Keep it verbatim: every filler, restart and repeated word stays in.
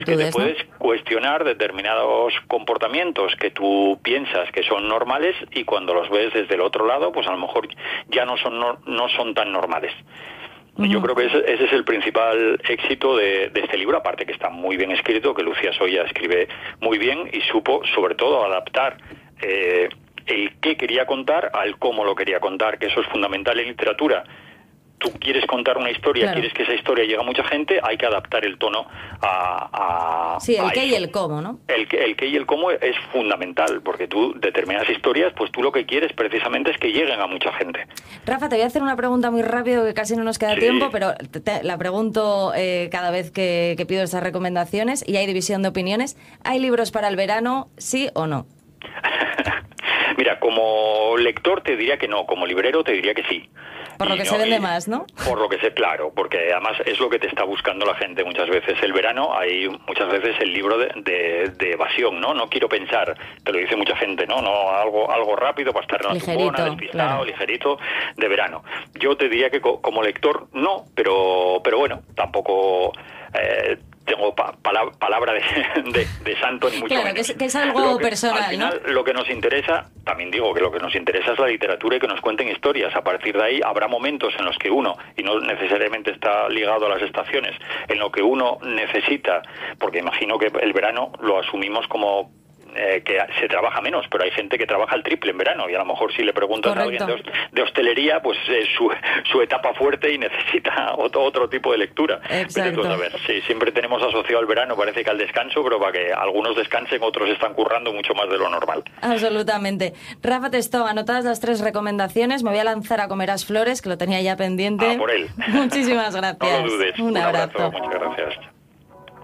que te puedes cuestionar determinados comportamientos que tú piensas que son normales y cuando los ves desde el otro lado, pues a lo mejor ya no son no, no son tan normales. Uh-huh. Yo creo que ese, ese es el principal éxito de, de este libro, aparte que está muy bien escrito, que Lucía Soya escribe muy bien y supo sobre todo adaptar eh, el qué quería contar al cómo lo quería contar, que eso es fundamental en literatura. Tú quieres contar una historia, claro. quieres que esa historia llegue a mucha gente, hay que adaptar el tono a... a sí, el a qué eso. y el cómo, ¿no? El, el qué y el cómo es fundamental, porque tú, determinadas historias, pues tú lo que quieres precisamente es que lleguen a mucha gente. Rafa, te voy a hacer una pregunta muy rápido, que casi no nos queda sí. tiempo, pero te, te, la pregunto eh, cada vez que, que pido esas recomendaciones, y hay división de opiniones. ¿Hay libros para el verano, sí o no? Mira, como lector te diría que no, como librero te diría que sí. Por lo que no, se vende y, más, ¿no? Por lo que sé, claro, porque además es lo que te está buscando la gente muchas veces. El verano hay muchas veces el libro de, de, de evasión, ¿no? No quiero pensar, te lo dice mucha gente, ¿no? No algo algo rápido para estar en la tumbona, despistado, claro. ligerito, de verano. Yo te diría que co como lector no, pero pero bueno, tampoco... Eh, tengo pa pala palabra de, de, de santo ni mucho claro, menos. Que es, que es algo que, personal, al final, ¿no? Lo que nos interesa, también digo que lo que nos interesa es la literatura y que nos cuenten historias. A partir de ahí habrá momentos en los que uno, y no necesariamente está ligado a las estaciones, en lo que uno necesita, porque imagino que el verano lo asumimos como... Eh, que se trabaja menos, pero hay gente que trabaja el triple en verano y a lo mejor si le preguntas Correcto. a alguien de, de hostelería, pues es su, su etapa fuerte y necesita otro, otro tipo de lectura. Exacto. A ver, sí, siempre tenemos asociado al verano, parece que al descanso, pero para que algunos descansen, otros están currando mucho más de lo normal. Absolutamente. Rafa Testó, anotadas las tres recomendaciones, me voy a lanzar a Comerás Flores, que lo tenía ya pendiente. Ah, por él. Muchísimas gracias. No lo dudes. Un, Un abrazo. abrazo. Muchas gracias.